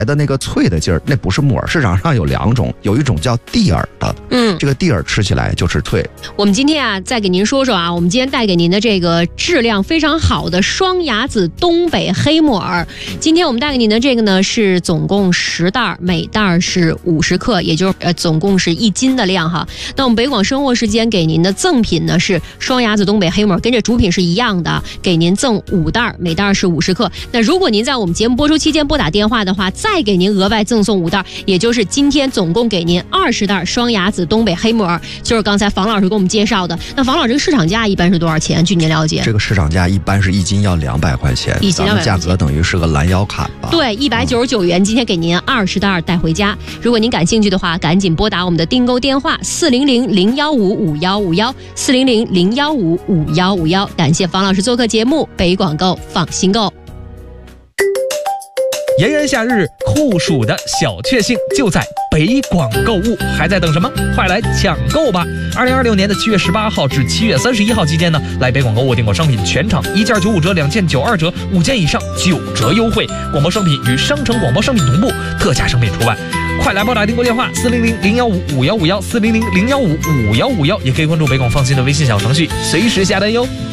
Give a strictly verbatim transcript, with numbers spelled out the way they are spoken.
的那个脆的劲儿，那不是木耳。市场上有两种，有一种叫蒂尔的，嗯，这个蒂尔吃起来就是脆。 我们今天啊，再给您说说啊，我们今天带给您的这个质量非常好的双牙子东北黑木耳。今天我们带给您的这个呢，是总共十袋，每袋是五十克，也就是呃总共是一斤的量哈。那我们北广生活时间给您的赠品呢是双牙子东北黑木耳，跟这主品是一样的，给您赠五袋，每袋是五十克。那如果您在我们节目播出期间拨打电话的话，再给您额外赠送五袋，也就是今天总共给您二十袋双牙子东北黑木耳，就是刚才房老师给我们介绍的。那房老师，这个市场价一般是多少钱？据您了解， 这个市场价一般是一斤要两百块钱， 一斤两百块钱， 价格等于是个拦腰砍吧？ 对，一百九十九元，今天给您二十袋带回家。如果您感兴趣的话，赶紧拨打我们的订购电话四零零零幺五五幺五幺四零零零幺五五幺五幺。感谢房老师做客节目，北广购放心购。 炎炎夏日，酷暑的小确幸就在北广购物，还在等什么？快来抢购吧！二零二六年的七月十八号至七月三十一号期间呢，来北广购物订购商品全场一件九五折，两件九二折，五件以上九折优惠。广播商品与商城广播商品同步，特价商品除外。快来拨打订购电话四零零零幺五五幺五幺四零零零幺五五幺五幺，也可以关注北广放心的微信小程序，随时下单哟。